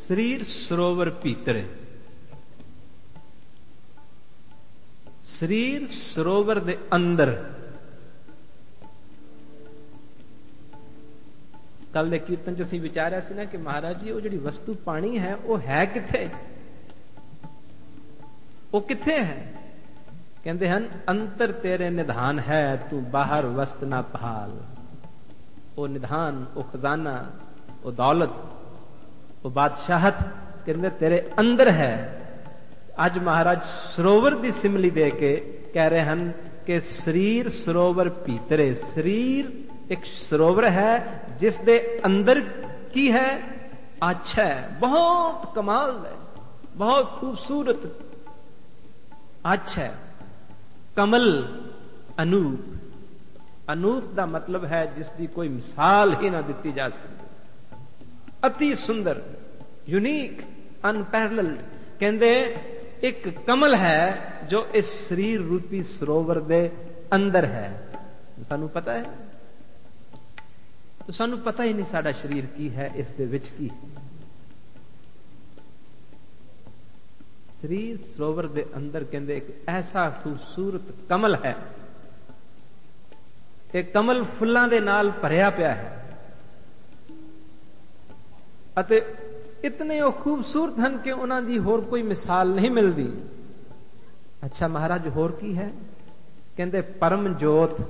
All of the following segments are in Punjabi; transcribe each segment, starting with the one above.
ਸਰੀਰ ਸਰੋਵਰ ਭੀਤਰ, ਸਰੀਰ ਸਰੋਵਰ ਦੇ ਅੰਦਰ। ਕੱਲ ਦੇ ਕੀਰਤਨ ਚ ਅਸੀਂ ਵਿਚਾਰਿਆ ਸੀ ਨਾ ਕਿ ਮਹਾਰਾਜ ਜੀ ਉਹ ਜਿਹੜੀ ਵਸਤੂ ਪਾਣੀ ਹੈ ਉਹ ਹੈ ਕਿੱਥੇ, ਉਹ ਕਿੱਥੇ ਹੈ? ਕਹਿੰਦੇ ਹਨ ਅੰਤਰ ਤੇਰੇ ਨਿਧਾਨ ਹੈ, ਤੂੰ ਬਾਹਰ ਵਸਤ ਨਾ ਭਾਲ। ਉਹ ਨਿਧਾਨ, ਉਹ ਖਜ਼ਾਨਾ, ਉਹ ਦੌਲਤ, ਉਹ ਬਾਦਸ਼ਾਹਤ ਕਹਿੰਦੇ ਤੇਰੇ ਅੰਦਰ ਹੈ। ਅੱਜ ਮਹਾਰਾਜ ਸਰੋਵਰ ਦੀ ਸਿਮਲੀ ਦੇ ਕੇ ਕਹਿ ਰਹੇ ਹਨ ਕਿ ਸਰੀਰ ਸਰੋਵਰ ਭੀਤਰੇ। ਸਰੀਰ ਇੱਕ ਸਰੋਵਰ ਹੈ ਜਿਸ ਦੇ ਅੰਦਰ ਕੀ ਹੈ? ਅੱਛਾ ਹੈ, ਬਹੁਤ ਕਮਾਲ ਹੈ, ਬਹੁਤ ਖੂਬਸੂਰਤ ਅੱਛਾ ਹੈ। ਕਮਲ ਅਨੂਪ। ਅਨੂਪ ਦਾ ਮਤਲਬ ਹੈ ਜਿਸ ਦੀ ਕੋਈ ਮਿਸਾਲ ਹੀ ਨਾ ਦਿੱਤੀ ਜਾ ਸਕਦੀ। ਅਤੀ ਸੁੰਦਰ, ਯੂਨੀਕ, ਅਨਪੈਰਲਡ। ਕਹਿੰਦੇ ਇੱਕ ਕਮਲ ਹੈ ਜੋ ਇਸ ਸਰੀਰ ਰੂਪੀ ਸਰੋਵਰ ਦੇ ਅੰਦਰ ਹੈ। ਸਾਨੂੰ ਪਤਾ ਹੈ? ਸਾਨੂੰ ਪਤਾ ਹੀ ਨਹੀਂ ਸਾਡਾ ਸਰੀਰ ਕੀ ਹੈ, ਇਸ ਦੇ ਵਿੱਚ ਕੀ ਹੈ। ਸਰੀਰ ਸਰੋਵਰ ਦੇ ਅੰਦਰ ਕਹਿੰਦੇ ਇੱਕ ਐਸਾ ਖੂਬਸੂਰਤ ਕਮਲ ਹੈ। ਇਹ ਕਮਲ ਫੁੱਲਾਂ ਦੇ ਨਾਲ ਭਰਿਆ ਪਿਆ ਹੈ ਅਤੇ ਇਤਨੇ ਉਹ ਖੂਬਸੂਰਤ ਹਨ ਕਿ ਉਹਨਾਂ ਦੀ ਹੋਰ ਕੋਈ ਮਿਸਾਲ ਨਹੀਂ ਮਿਲਦੀ। ਅੱਛਾ ਮਹਾਰਾਜ ਹੋਰ ਕੀ ਹੈ? ਕਹਿੰਦੇ ਪਰਮ ਜੋਤ।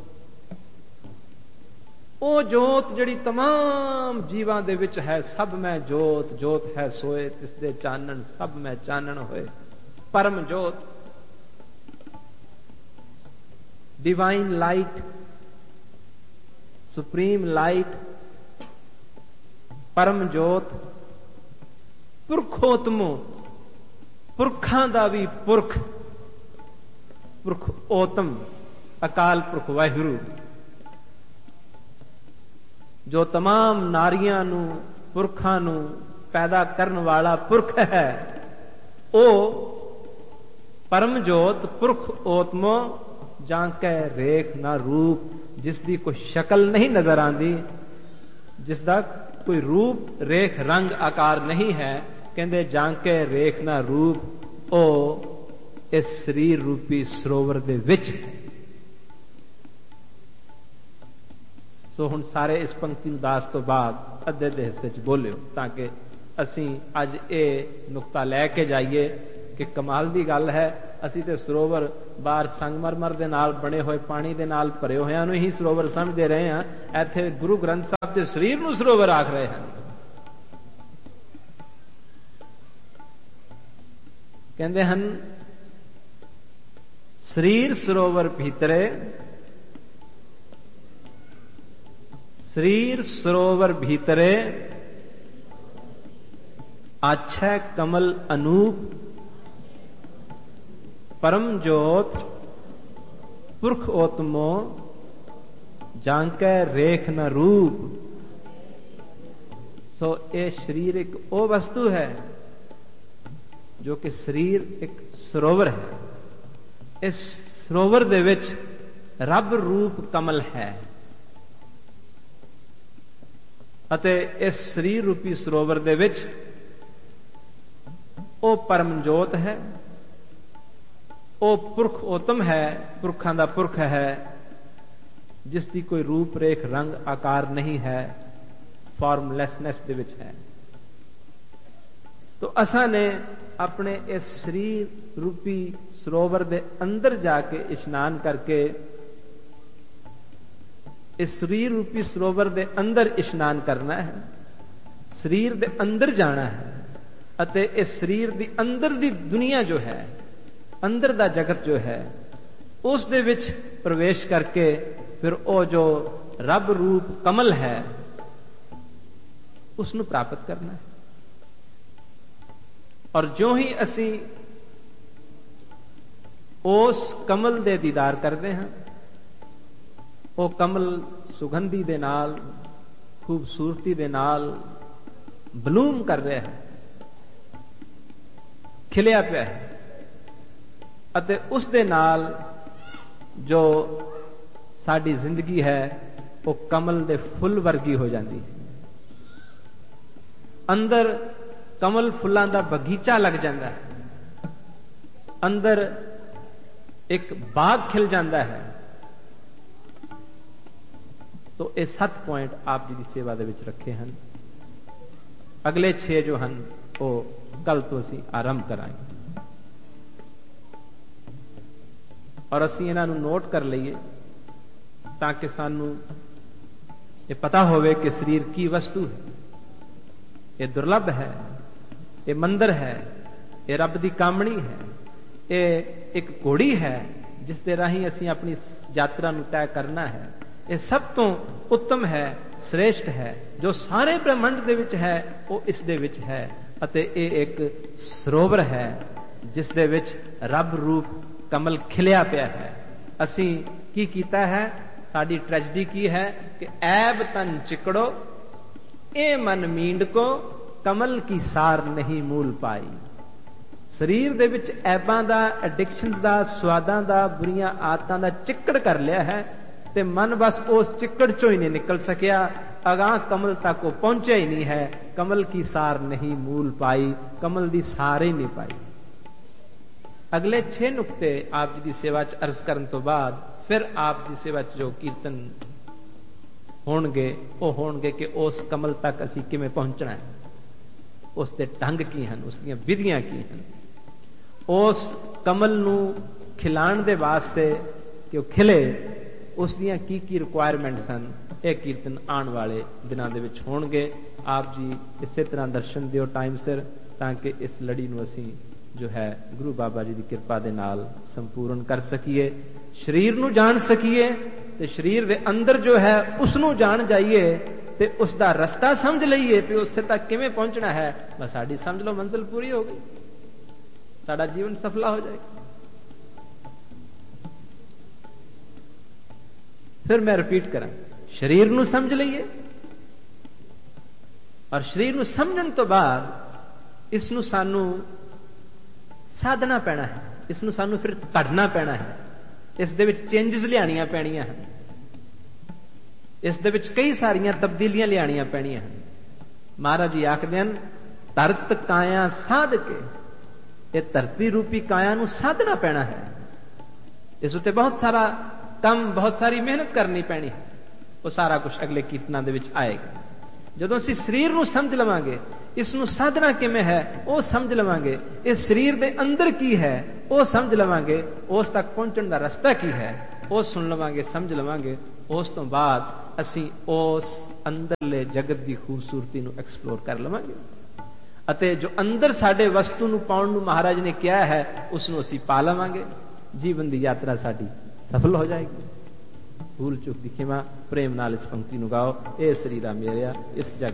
ਉਹ ਜੋਤ ਜਿਹੜੀ तमाम ਜੀਵਾਂ ਦੇ ਵਿੱਚ ਹੈ। ਸਭ ਮੈਂ ਜੋਤ, ਜੋਤ ਹੈ ਸੋਏ ਤਿਸ ਦੇ ਚਾਨਣ, ਸਭ ਮੈਂ ਚਾਨਣ ਹੋਏ। ਪਰਮ ਜੋਤ, डिवाइन लाइट, सुप्रीम लाइट, परम जोत, पुरखोत्मो, पुरखां दा भी पुरख, पुरख ओतम, अकाल पुरख वाहिगुरु, जो तमाम नारियां नू पुरखां नू पैदा करने वाला पुरख है, ओ परम जोत पुरख ओतमो जांके रेख ना रूप, जिसकी कोई शक्ल नहीं नजर आती, जिसका कोई रूप रेख रंग आकार नहीं है, कहते जांके रेख ना रूप, ओ इस शरीर रूपी सरोवर दे विच। सो हुण सारे इस पंक्ति उदास तो बाद अद्धे दे हिस्से च बोलियो, ताकि असी अज ये नुकता लैके जाइए कि कमाल की गल है। असी तो सरोवर बाहर संगमरमर दे नाल बने हुए पानी दे नाल भरे होया नूं ही सरोवर समझते रहे हैं, इत्थे गुरु ग्रंथ साहब के शरीर नूं सरोवर आख रहे हैं। कहते हैं शरीर सरोवर भीतरे, शरीर सरोवर भीतरे, आछै कमल अनूप, परम जोत पुरख ओतमो, जांकै रेख न रूप। सो ये शरीर एक ओ वस्तु है जो कि शरीर एक सरोवर है। इस सरोवर दे विच रब रूप कमल है अते इस शरीर रूपी सरोवर दे विच ओ परम जोत है, ओ पुरख ओतम है, पुरखां दा पुरख है, जिसकी कोई रूप रेख रंग आकार नहीं है, फॉर्मलैसनेस दे विच है। तो असा ने अपने इस शरीर रूपी सरोवर दे अंदर जाके इशनान करके, इस शरीर रूपी सरोवर दे अंदर इशनान करना है, शरीर दे अंदर जाना है अते इस शरीर दी अंदर दी दुनिया जो है, अंदर दा जगत जो है, उस दे विच प्रवेश करके फिर ओ जो रब रूप कमल है उसनु प्राप्त करना है। और जो ही असी उस कमल दे दीदार करते हैं, वो कमल सुगंधी दे नाल, खूबसूरती दे नाल बलूम कर रहा है, खिलिया पिया है, अते उस दे नाल जो साडी जिंदगी है वो कमल दे फुल वर्गी हो जाती है। अंदर ਕਮਲ ਫੁੱਲਾਂ ਦਾ ਬਗੀਚਾ ਲੱਗ ਜਾਂਦਾ ਹੈ, ਅੰਦਰ ਇੱਕ ਬਾਗ ਖਿਲ ਜਾਂਦਾ ਹੈ। ਤੋ ਇਹ 7 ਪੁਆਇੰਟ ਆਪ ਜੀ ਦੀ ਸੇਵਾ ਦੇ ਵਿੱਚ ਰੱਖੇ ਹਨ। ਅਗਲੇ 6 ਜੋ ਹਨ ਉਹ ਕੱਲ ਤੋਂ ਅਸੀਂ ਆਰੰਭ ਕਰਾਂਗੇ, ਔਰ ਅਸੀਂ ਇਹਨਾਂ ਨੂੰ ਨੋਟ ਕਰ ਲਈਏ ਤਾਂ ਕਿ ਸਾਨੂੰ ਇਹ ਪਤਾ ਹੋਵੇ ਕਿ ਸਰੀਰ ਕੀ ਵਸਤੂ ਹੈ। ਇਹ ਦੁਰਲਭ ਹੈ, ਇਹ ਮੰਦਰ ਹੈ, ਇਹ ਰੱਬ ਦੀ ਕਾਮਣੀ ਹੈ, ਇਹ ਇੱਕ ਘੋੜੀ ਹੈ ਜਿਸ ਦੇ ਰਾਹੀਂ ਅਸੀਂ ਆਪਣੀ ਯਾਤਰਾ ਨੂੰ ਤੈਅ ਕਰਨਾ ਹੈ। ਇਹ ਸਭ ਤੋਂ ਉੱਤਮ ਹੈ, ਸ੍ਰੇਸ਼ਟ ਹੈ, ਜੋ ਸਾਰੇ ਬ੍ਰਹਿਮੰਡ ਦੇ ਵਿੱਚ ਹੈ ਉਹ ਇਸ ਦੇ ਵਿੱਚ ਹੈ, ਅਤੇ ਇਹ ਇੱਕ ਸਰੋਵਰ ਹੈ ਜਿਸ ਦੇ ਵਿੱਚ ਰੱਬ ਰੂਪ ਕਮਲ ਖਿਲਿਆ ਪਿਆ ਹੈ। ਅਸੀਂ ਕੀ ਕੀਤਾ ਹੈ? ਸਾਡੀ ਟ੍ਰੈਜਡੀ ਕੀ ਹੈ ਕਿ ਐਬ ਤਨ ਚਿਕੜੋ ਇਹ ਮਨ ਮੀਂਡ ਕੋ ਕਮਲ ਕੀ ਸਾਰ ਨਹੀਂ ਮੂਲ ਪਾਈ। ਸਰੀਰ ਦੇ ਵਿੱਚ ਐਬਾਂ ਦਾ, ਐਡਿਕਸ਼ਨਸ ਦਾ, ਸਵਾਦਾਂ ਦਾ, ਬੁਰੀਆਂ ਆਦਤਾਂ ਦਾ ਚਿੱਕੜ ਕਰ ਲਿਆ ਹੈ ਤੇ ਮਨ ਬਸ ਉਸ ਚਿੱਕੜ ਚੋਂ ਹੀ ਨਹੀਂ ਨਿਕਲ ਸਕਿਆ, ਅਗਾਂਹ ਕਮਲ ਤੱਕ ਉਹ ਪਹੁੰਚਿਆ ਹੀ ਨਹੀਂ ਹੈ। ਕਮਲ ਕੀ ਸਾਰ ਨਹੀਂ ਮੂਲ ਪਾਈ, ਕਮਲ ਦੀ ਸਾਰ ਹੀ ਨਹੀਂ ਪਾਈ। ਅਗਲੇ 6 ਨੁਕਤੇ ਆਪ ਜੀ ਦੀ ਸੇਵਾ 'ਚ ਅਰਜ਼ ਕਰਨ ਤੋਂ ਬਾਅਦ ਫਿਰ ਆਪ ਦੀ ਸੇਵਾ 'ਚ ਜੋ ਕੀਰਤਨ ਹੋਣਗੇ ਉਹ ਹੋਣਗੇ ਕਿ ਉਸ ਕਮਲ ਤੱਕ ਅਸੀਂ ਕਿਵੇਂ ਪਹੁੰਚਣਾ ਹੈ, ਉਸ ਦੇ ਢੰਗ ਕੀ ਹਨ, ਉਸ ਦੀਆਂ ਵਿਧੀਆਂ ਕੀ ਹਨ। ਉਸ ਕਮਲ ਨੂੰ ਖਿਲਾਣ ਦੇ ਵਾਸਤੇ ਕਿ ਉਹ ਖਿਲੇ, ਉਸ ਦੀਆਂ ਕੀ ਕੀ ਰਿਕੁਆਇਰਮੈਂਟਸ ਹਨ, ਇਹ ਕੀਰਤਨ ਆਉਣ ਵਾਲੇ ਦਿਨਾਂ ਦੇ ਵਿੱਚ ਹੋਣਗੇ। ਆਪ ਜੀ ਇਸੇ ਤਰ੍ਹਾਂ ਦਰਸ਼ਨ ਦਿਓ ਟਾਈਮ ਸਿਰ, ਤਾਂ ਕਿ ਇਸ ਲੜੀ ਨੂੰ ਅਸੀਂ ਜੋ ਹੈ ਗੁਰੂ ਬਾਬਾ ਜੀ ਦੀ ਕਿਰਪਾ ਦੇ ਨਾਲ ਸੰਪੂਰਨ ਕਰ ਸਕੀਏ, ਸਰੀਰ ਨੂੰ ਜਾਣ ਸਕੀਏ ਤੇ ਸਰੀਰ ਦੇ ਅੰਦਰ ਜੋ ਹੈ ਉਸ ਨੂੰ ਜਾਣ ਜਾਈਏ ਤੇ ਉਸ ਦਾ ਰਸਤਾ ਸਮਝ ਲਈਏ ਕਿ ਉੱਥੇ ਤੱਕ ਕਿਵੇਂ ਪਹੁੰਚਣਾ ਹੈ। ਬਸ ਸਾਡੀ ਸਮਝ ਲਓ ਮੰਜ਼ਿਲ ਪੂਰੀ ਹੋ ਗਈ, ਸਾਡਾ ਜੀਵਨ ਸਫਲਾ ਹੋ ਜਾਏਗਾ। ਫਿਰ ਮੈਂ ਰਿਪੀਟ ਕਰਾਂ, ਸਰੀਰ ਨੂੰ ਸਮਝ ਲਈਏ, ਔਰ ਸਰੀਰ ਨੂੰ ਸਮਝਣ ਤੋਂ ਬਾਅਦ ਇਸ ਨੂੰ ਸਾਨੂੰ ਸਾਧਨਾ ਪੈਣਾ ਹੈ, ਇਸ ਨੂੰ ਸਾਨੂੰ ਫਿਰ ਘੜਨਾ ਪੈਣਾ ਹੈ, ਇਸ ਦੇ ਵਿੱਚ ਚੇਂਜਸ ਲਿਆਣੀਆਂ ਪੈਣੀਆਂ ਹਨ, ਇਸ ਦੇ ਵਿੱਚ ਕਈ ਸਾਰੀਆਂ ਤਬਦੀਲੀਆਂ ਲਿਆਣੀਆਂ ਪੈਣੀਆਂ ਹਨ। ਮਹਾਰਾਜ ਜੀ ਆਖਦੇ ਹਨ, ਧਰਤ ਕਾਇਆ ਸਾਧ ਕੇ, ਇਹ ਧਰਤੀ ਰੂਪੀ ਕਾਇਆ ਨੂੰ ਸਾਧਨਾ ਪੈਣਾ ਹੈ। ਇਸ ਉੱਤੇ ਬਹੁਤ ਸਾਰਾ ਕੰਮ, ਬਹੁਤ ਸਾਰੀ ਮਿਹਨਤ ਕਰਨੀ ਪੈਣੀ ਹੈ। ਉਹ ਸਾਰਾ ਕੁਝ ਅਗਲੇ ਕੀਰਤਨਾਂ ਦੇ ਵਿੱਚ ਆਏਗਾ। ਜਦੋਂ ਅਸੀਂ ਸਰੀਰ ਨੂੰ ਸਮਝ ਲਵਾਂਗੇ, ਇਸ ਨੂੰ ਸਾਧਨਾ ਕਿਵੇਂ ਹੈ ਉਹ ਸਮਝ ਲਵਾਂਗੇ, ਇਸ ਸਰੀਰ ਦੇ ਅੰਦਰ ਕੀ ਹੈ ਉਹ ਸਮਝ ਲਵਾਂਗੇ, ਉਸ ਤੱਕ ਪਹੁੰਚਣ ਦਾ ਰਸਤਾ ਕੀ ਹੈ ਉਹ ਸੁਣ ਲਵਾਂਗੇ, ਸਮਝ ਲਵਾਂਗੇ। ਉਸ ਤੋਂ ਬਾਅਦ ਅਸੀਂ ਉਸ ਅੰਦਰਲੇ ਜਗਤ ਦੀ ਖੂਬਸੂਰਤੀ ਨੂੰ ਐਕਸਪਲੋਰ ਕਰ ਲਵਾਂਗੇ, ਅਤੇ ਜੋ ਅੰਦਰ ਸਾਡੇ ਵਸਤੂ ਨੂੰ ਪਾਉਣ ਨੂੰ ਮਹਾਰਾਜ ਨੇ ਕਿਹਾ ਹੈ ਉਸ ਨੂੰ ਅਸੀਂ ਪਾ ਲਵਾਂਗੇ। ਜੀਵਨ ਦੀ ਯਾਤਰਾ ਸਾਡੀ ਸਫਲ ਹੋ ਜਾਏਗੀ। ਭੂਲ ਚੁੱਕ ਦੀ ਖਿਮਾ, ਪ੍ਰੇਮ ਨਾਲ ਇਸ ਪੰਕਤੀ ਨੂੰ ਗਾਓ। ਇਹ ਸਰੀਰਾ ਮੇਰਿਆ ਇਸ ਜਗ